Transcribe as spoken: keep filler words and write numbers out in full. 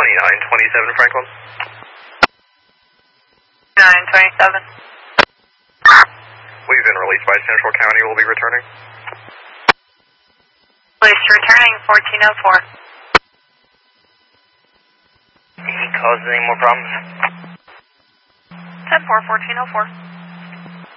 twenty-nine twenty-seven Franklin. nine twenty-seven. We've been released by Central County. We'll be returning. Police returning fourteen oh four. Did he cause any more problems? ten four, fourteen oh four.